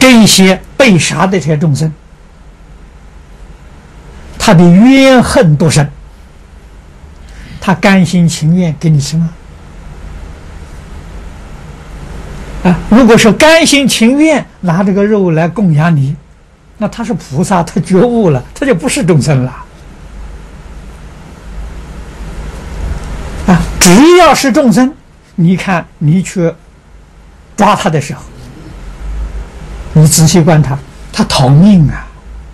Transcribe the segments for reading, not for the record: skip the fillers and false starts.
这一些被杀的这些众生，他的怨恨多深，他甘心情愿给你吃吗？如果是甘心情愿拿这个肉来供养你，那他是菩萨，他觉悟了，他就不是众生了。只要是众生，你看你去抓他的时候，你仔细观察，他逃命啊，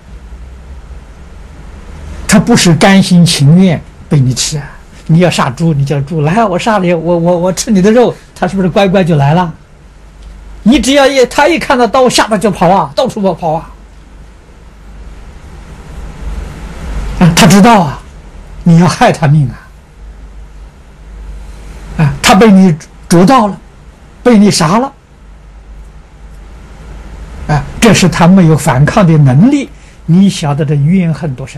他不是甘心情愿被你吃啊。你要杀猪，你叫猪来，我杀你，我吃你的肉，他是不是乖乖就来了？你只要他一看到刀，吓得就跑啊，到处跑啊！他知道啊，你要害他命啊！他被你捉到了，被你杀了，这是他没有反抗的能力。你晓得这怨恨多深？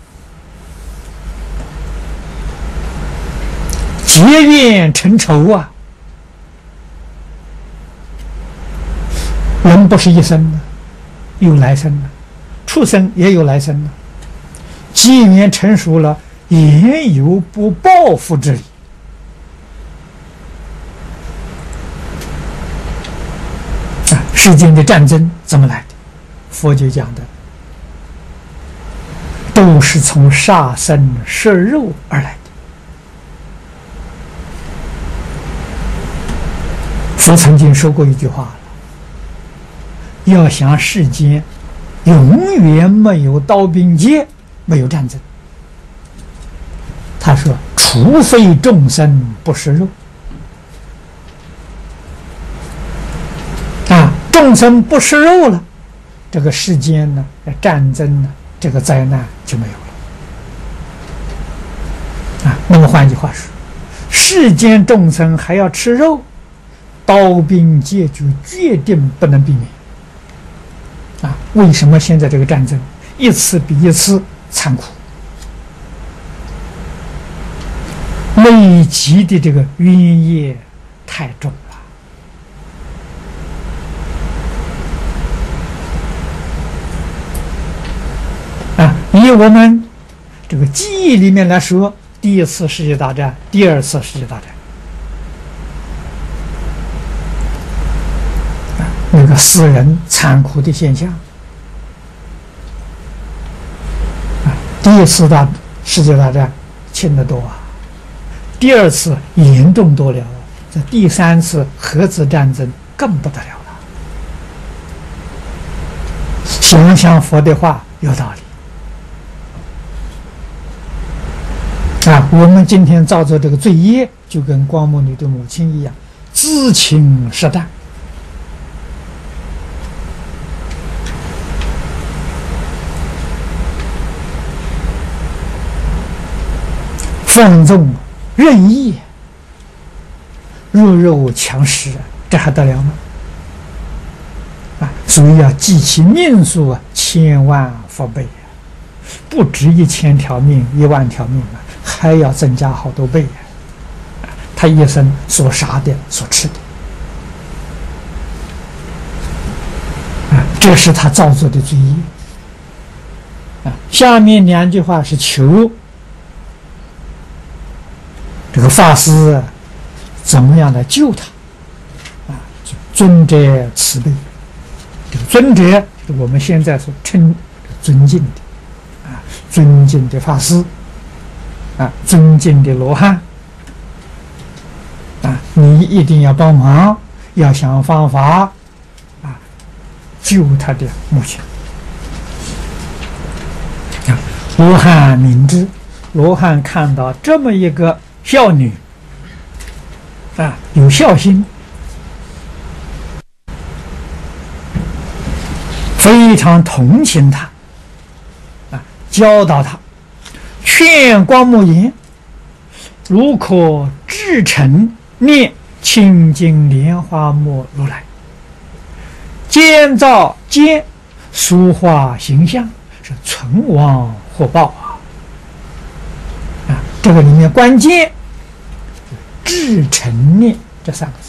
结怨成仇啊！人不是一生的，有来生的，畜生也有来生的。机缘成熟了，言有不报复之理。世间的战争怎么来的？佛就讲的，都是从杀生食肉而来的。佛曾经说过一句话，要想世间永远没有刀兵劫，没有战争，他说除非众生不食肉。众生不食肉了，这个世间呢，战争呢，这个灾难就没有了。那么换句话说，世间众生还要吃肉，刀兵劫就决定不能避免。为什么现在这个战争一次比一次残酷？累积的这个冤业太重了。以我们这个记忆里面来说，第一次世界大战、第二次世界大战，那个死人残酷的现象。第一次世界大战轻得多啊，第二次严重多了，这第三次核子战争更不得了了。想想佛的话有道理。我们今天造作这个罪业，就跟光目女的母亲一样，知情识淡。放纵任意，弱肉强食，这还得了吗？所以要记其命数千万福倍，不止1000条命、10000条命还要增加好多倍。他一生所杀的、所吃的，这是他造作的罪业。下面2句话是求这个法师怎么样来救他。尊者慈悲，这个尊者就是我们现在所称尊敬的尊敬的法师尊敬的罗汉你一定要帮忙，要想方法救他的母亲。罗汉明知，罗汉看到这么一个孝女有孝心，非常同情他教导他，劝光目言：如可至诚念清净莲花目如来，建造坚塑化形象，是存亡获报这个里面关键至诚念这3个字。